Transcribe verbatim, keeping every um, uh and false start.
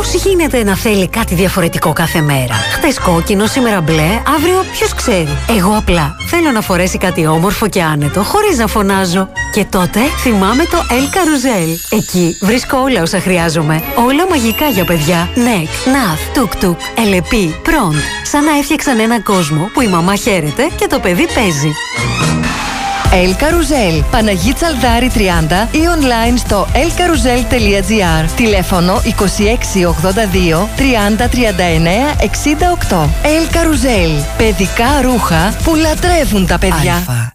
Πώς γίνεται να θέλει κάτι διαφορετικό κάθε μέρα? Χτες κόκκινο, σήμερα μπλε, αύριο ποιος ξέρει. Εγώ απλά θέλω να φορέσει κάτι όμορφο και άνετο, χωρίς να φωνάζω. Και τότε θυμάμαι το El Carrousel. Εκεί βρίσκω όλα όσα χρειάζομαι. Όλα μαγικά για παιδιά. Νεκ, Ναθ, Τουκ-Τουκ, Ελεπί, Προντ. Σαν να έφτιαξαν έναν κόσμο που η μαμά χαίρεται και το παιδί παίζει. El Carrousel, Παναγί Τσαλδάρη τριάντα ή online στο ελ καρουζέλ τελεία τζι άρ. Τηλέφωνο είκοσι έξι ογδόντα δύο τριάντα τριάντα εννέα εξήντα οκτώ. El Carrousel, παιδικά ρούχα που λατρεύουν τα παιδιά. Αλφα.